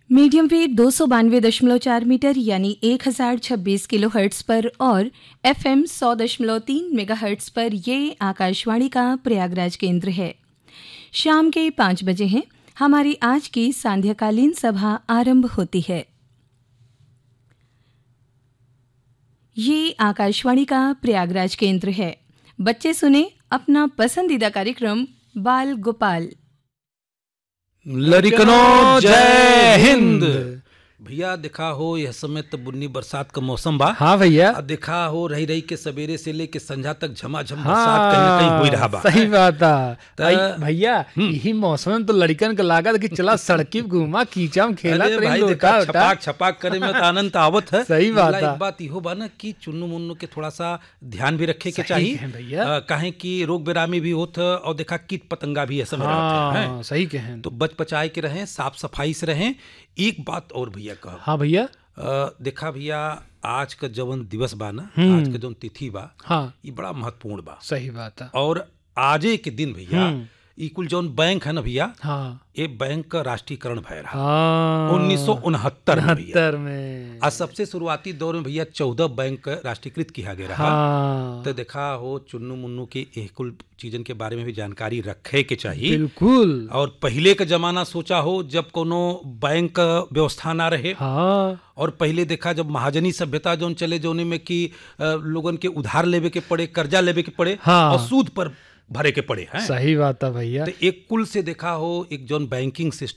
Medium wave 292.4 metre यानी 1026 kilohertz पर और FM 100.3 मेगाहर्ट्ज़ पर ये आकाशवाणी का प्रयागराज केंद्र है। शाम के 5 बजे हैं, हमारी आज की सांध्यकालीन सभा आरंभ होती है। ये आकाशवाणी का प्रयागराज केंद्र है। बच्चे सुने अपना पसंदीदा कार्यक्रम बाल गोपाल। लड़िकनों जय हिंद। भैया दिखा हो यह समय तो बुन्नी बरसात का मौसम बा। हाँ भैया। दिखा हो रही रही के सवेरे से लेके संझा तक झमाझम बरसात कहीं न कहीं हो रहा बा। सही बात है भैया। यही मौसम में तो लड़कन के लागत कि चला सड़की घूमा कीचम खेला भाई देखा छपाक छपाक करे में तो आनंद आवत है। सही बात है। एक बात इहो बा ना कि चुन्नू मुन्नू के थोड़ा सा ध्यान भी रखे के चाहिए भैया। काहे कि रोग बेरामी भी होत है और देखा कीट पतंगा भी ऐसा रहते हैं। सही कहें। तो बच बचाए के रहें, साफ सफाई से रहें। एक बात और भैया कह। हाँ भैया। देखा भैया आज का जवन दिवस बा ना, आज का जवन तिथि बा, हाँ, ये बड़ा महत्वपूर्ण बा। सही बात है। और आजे के दिन भैया ई कुल जौन बैंक है ना भैया, हाँ, ये बैंक का राष्ट्रीयकरण भय रहा 1969 में। आज सबसे शुरुआती दौर में भैया 14 बैंक राष्ट्रीयकृत किया गया रहा। तो देखा हो चुन्नू मुन्नू के कुल चीजन के बारे में भी जानकारी रखे के चाहिए। बिल्कुल। और पहले का जमाना सोचा हो जब कोनो बैंक व्यवस्था ना रहे। हाँ। और पहले देखा जब महाजनी सभ्यता जोन चले जोने में कि लोगन के उधार लेवे के पड़े, कर्जा लेवे के पड़े, हाँ, और सूद पर भरे के पड़े हैं। सही बात है भैया। तो एक कुल से देखा हो एक जोन बैंकिंग सिस्टम